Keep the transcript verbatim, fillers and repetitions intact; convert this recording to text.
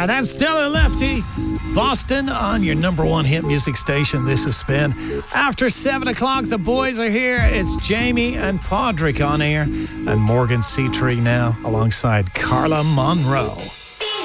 that's still a lefty. Boston on your number one hit music station. This is Spin. After seven o'clock, the boys are here. It's Jamie and Podrick on air, and Morgan Seatree now alongside Carla Monroe.